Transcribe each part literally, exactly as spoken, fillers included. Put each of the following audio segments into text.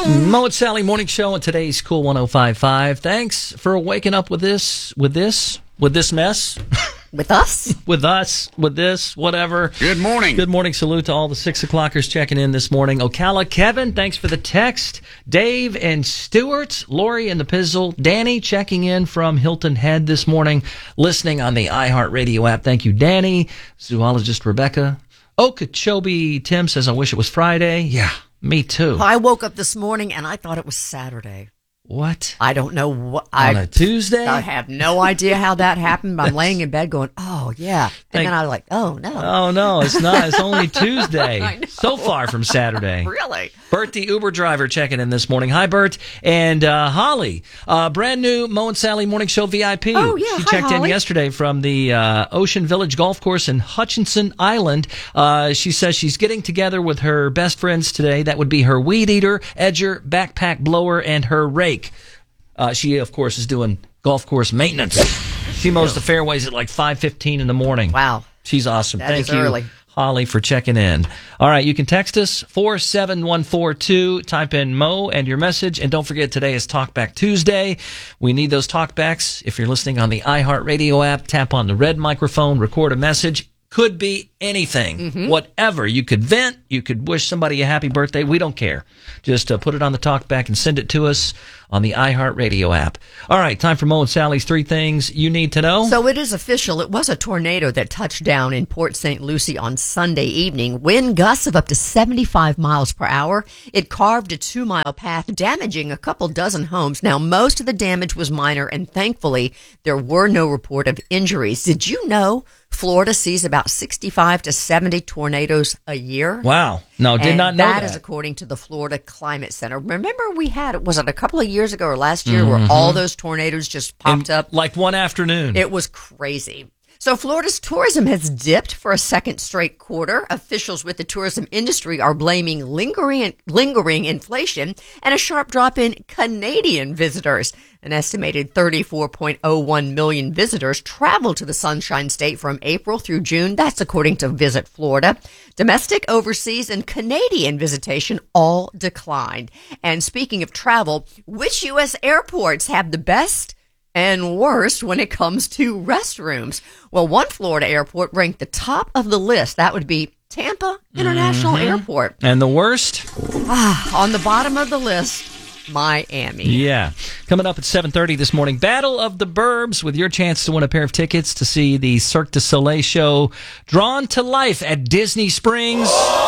Mo and Sally Morning Show on today's Cool one oh five point five. Thanks for waking up with this, with this, with this mess. With us? With us, with this, whatever. Good morning. Good morning. Salute to all the six o'clockers checking in this morning. Ocala, Kevin, thanks for the text. Dave and Stuart, Lori and the Pizzle, Danny checking in from Hilton Head this morning, listening on the iHeartRadio app. Thank you, Danny. Zoologist Rebecca. Okeechobee Tim says, I wish it was Friday. Yeah, me too. I woke up this morning and I thought it was Saturday. What? I don't know what. On I, a Tuesday? I have no idea how that happened. I'm laying in bed going, oh, yeah. And Thank- then I was like, oh, no. Oh, no, it's not. It's only Tuesday. I know. So far from Saturday. Really? Bert, the Uber driver, checking in this morning. Hi, Bert. And uh, Holly, uh, brand new Mo and Sally Morning Show V I P. Oh, yeah. She Hi, checked in Holly. yesterday from the uh, Ocean Village Golf Course in Hutchinson Island. Uh, she says she's getting together with her best friends today. That would be her weed eater, edger, backpack blower, and her rake. Uh, she, of course, is doing golf course maintenance. She mows the fairways at like five fifteen in the morning. Wow. She's awesome. That Thank is you, early. Holly, for checking in. All right, you can text us, four seven one four two. Type in Mo and your message. And don't forget, today is Talkback Tuesday. We need those talkbacks. If you're listening on the iHeartRadio app, tap on the red microphone, record a message. Could be anything, Mm-hmm. whatever. You could vent. You could wish somebody a happy birthday. We don't care. Just uh, put it on the talkback and send it to us on the iHeartRadio app. All right, time for Mo and Sally's three things you need to know. So it is official. It was a tornado that touched down in Port Saint Lucie on Sunday evening. Wind gusts of up to seventy-five miles per hour. It carved a two-mile path, damaging a couple dozen homes. Now, most of the damage was minor, and thankfully, there were no report of injuries. Did you know Florida sees about sixty-five to seventy tornadoes a year? Wow. No, did and not know that. That is according to the Florida Climate Center. Remember we had, was it a couple of years ago or last year, where all those tornadoes just popped In, up? like one afternoon. It was crazy. So Florida's tourism has dipped for a second straight quarter. Officials with the tourism industry are blaming lingering lingering inflation and a sharp drop in Canadian visitors. An estimated thirty-four point oh one million visitors traveled to the Sunshine State from April through June. That's according to Visit Florida. Domestic, overseas, and Canadian visitation all declined. And speaking of travel, which U S airports have the best and worst when it comes to restrooms? Well, one Florida airport ranked the top of the list. That would be Tampa International Mm-hmm. Airport. And the worst? Ah, on the bottom of the list, Miami. Yeah. Coming up at seven thirty this morning, Battle of the Burbs, with your chance to win a pair of tickets to see the Cirque du Soleil show Drawn to Life at Disney Springs.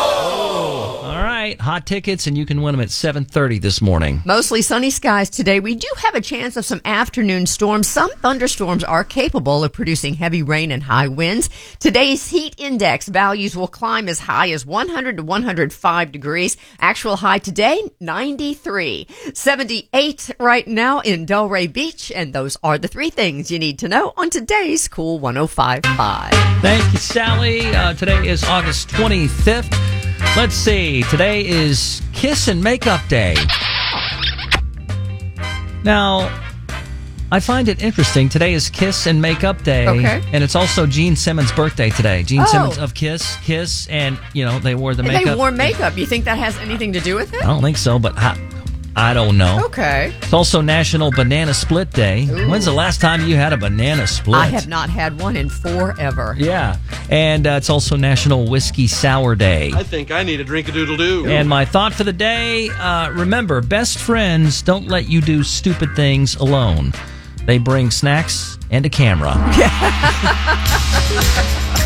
All right. Hot tickets, and you can win them at seven thirty this morning. Mostly sunny skies today. We do have a chance of some afternoon storms. Some thunderstorms are capable of producing heavy rain and high winds. Today's heat index values will climb as high as one hundred to one hundred five degrees. Actual high today, ninety-three. seventy-eight right now in Delray Beach. And those are the three things you need to know on today's Cool one oh five point five. Thank you, Sally. Uh, today is August twenty-fifth. Let's see. Today is Kiss and Makeup Day. Now, I find it interesting. Today is Kiss and Makeup Day. Okay. And it's also Gene Simmons' birthday today. Gene Oh. Simmons of Kiss. Kiss. And, you know, they wore the And makeup. they wore makeup. You think that has anything to do with it? I don't think so, but I, I don't know. Okay. It's also National Banana Split Day. Ooh. When's the last time you had a banana split? I have not had one in forever. Yeah. And uh, it's also National Whiskey Sour Day. I think I need a drink a doodle doo. And my thought for the day, uh, remember, best friends don't let you do stupid things alone. They bring snacks and a camera.